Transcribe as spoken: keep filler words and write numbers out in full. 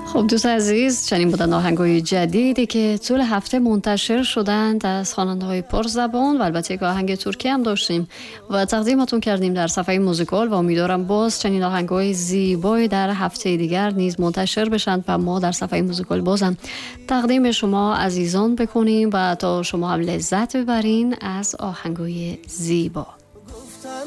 خب دوست عزیز، چنین بودن آهنگ‌های جدیدی که طول هفته منتشر شدند از خواننده‌های پرزبان و البته یک آهنگ ترکی هم داشتیم و تقدیمتون کردیم در صفحه موزیکال و امیدوارم باز چنین آهنگ‌های زیبایی در هفته دیگر نیز منتشر بشن و ما در صفحه موزیکال بازم تقدیم شما عزیزان بکنیم و تا شما هم لذت ببرین از آهنگ‌های زیبا.